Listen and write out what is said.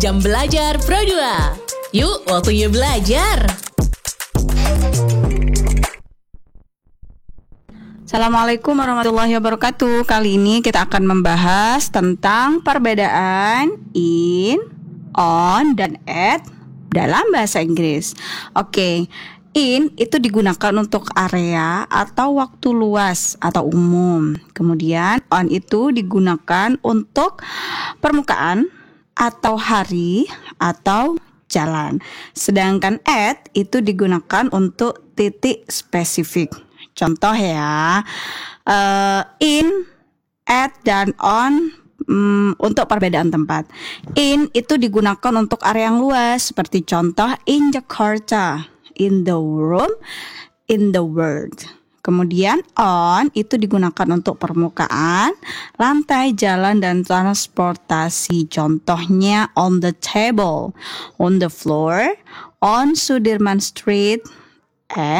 Jam Belajar Pro 2. Yuk, waktunya belajar. Assalamualaikum warahmatullahi wabarakatuh. Kali ini kita akan membahas tentang perbedaan in, on, dan at dalam bahasa Inggris. Oke, in itu digunakan untuk area atau waktu luas atau umum. Kemudian on itu digunakan untuk permukaan atau hari atau jalan. Sedangkan at itu digunakan untuk titik spesifik. Contoh ya, in, at, dan on untuk perbedaan tempat. In itu digunakan untuk area yang luas, seperti contoh in Jakarta, in the room, in the world. Kemudian on itu digunakan untuk permukaan, lantai, jalan, dan transportasi. Contohnya on the table, on the floor, on Sudirman Street, and